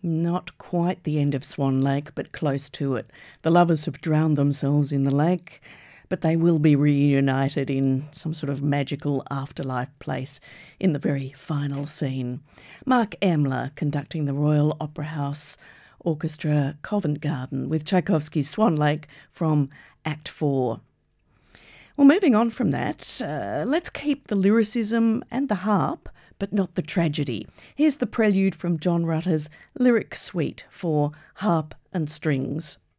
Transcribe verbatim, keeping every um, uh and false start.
Not quite the end of Swan Lake, but close to it. The lovers have drowned themselves in the lake, but they will be reunited in some sort of magical afterlife place in the very final scene. Mark Emler conducting the Royal Opera House Orchestra Covent Garden with Tchaikovsky's Swan Lake from Act four. Well, moving on from that, uh, let's keep the lyricism and the harp, but not the tragedy. Here's the prelude from John Rutter's Lyric Suite for harp and strings.